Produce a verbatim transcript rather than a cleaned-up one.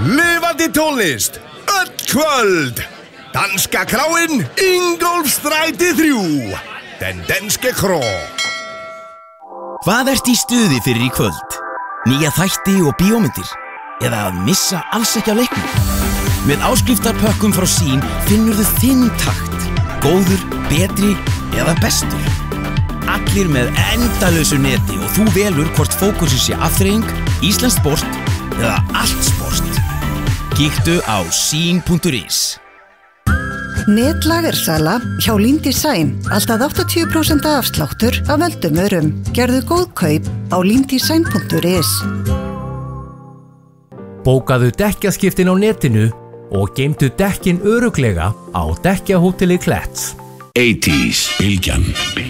Lifandi tónlist, öll kvöld. Danska kráin, Ingólfsstræti þrjú. Den danske krå. Hvað ert í stuði fyrir í kvöld? Nýja þætti og bíómyndir? Eða að missa alls ekki af leiknum? Með áskriftarpökkum frá Sín finnur þú þinn takt. Góður, betri eða bestur. Allir með endalausu neti og þú velur hvort fókusið sé afþreying, íslenskt sport eða allt sport. Kíktu á sín punktur is. Netlagersala hjá Lean Design. Alltaf áttatíu prósent afsláttur af völdum vörum. Gerðu góð kaup á lean design punktur is. Bókaðu dekkjaskiptin á netinu og geymdu dekkin örugglega á Dekkjahóteli Kletts. eighties bylgjan.